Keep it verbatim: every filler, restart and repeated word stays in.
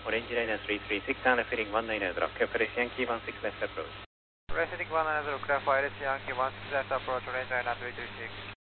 Orange Liner three three six, and feeling one nine zero, Clear Yankee one six left approach. Receiving one nine zero, clear for Yankee one six left approach, Orange Liner three three six.